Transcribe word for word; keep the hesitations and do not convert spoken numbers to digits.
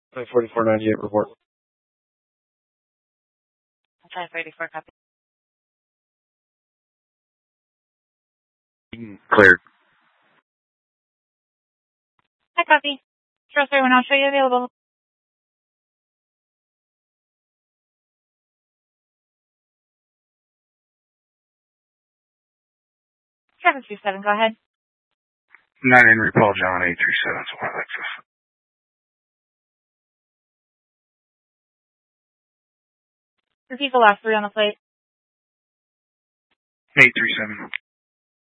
five forty-four ninety-eight report. five thirty-four copy. Cleared. Hi, copy. Charles three one, I'll show you available. seven two seven, go ahead. nine Henry Paul John eight three seven, so Lexus. Repeat the last three on the plate. eight three seven.